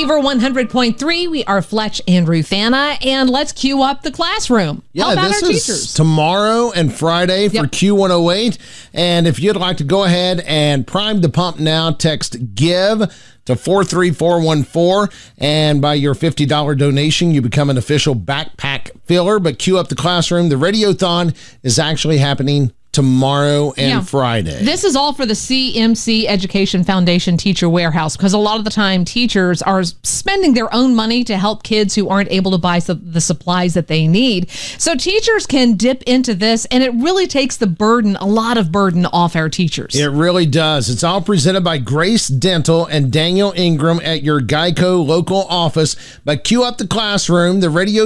Beaver 100.3. We are Fletch and Rufana, and let's cue up the classroom. How about this our is teachers? Tomorrow and Friday for Q108. And if you'd like to go ahead and prime the pump now, text GIVE to 43414. And by your $50 donation, you become an official backpack filler. But cue up the classroom. The Radiothon is actually happening tomorrow and Friday. This is all for the CMC Education Foundation Teacher Warehouse, because a lot of the time teachers are spending their own money to help kids who aren't able to buy the supplies that they need. So teachers can dip into this, and it really takes a lot of burden off our teachers. It really does. It's all presented by Grace Dental and Daniel Ingram at your Geico local office. But cue up the classroom. The Radio